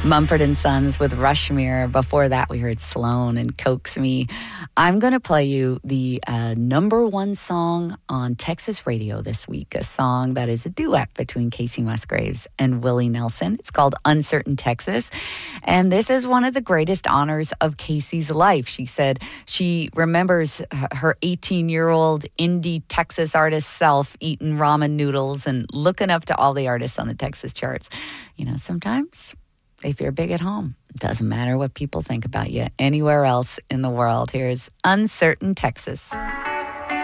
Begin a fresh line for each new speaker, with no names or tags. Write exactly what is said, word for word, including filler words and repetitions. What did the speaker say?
Mumford and Sons with Rushmere. Before that, we heard Sloan and Coax Me. I'm going to play you the uh, number one song on Texas radio this week, a song that is a duet between Kacey Musgraves and Willie Nelson. It's called Uncertain Texas, and this is one of the greatest honors of Kacey's life. She said she remembers her eighteen-year-old indie Texas artist self eating ramen noodles and looking up to all the artists on the Texas charts. You know, sometimes if you're big at home, it doesn't matter what people think about you anywhere else in the world. Here's Uncertain Texas.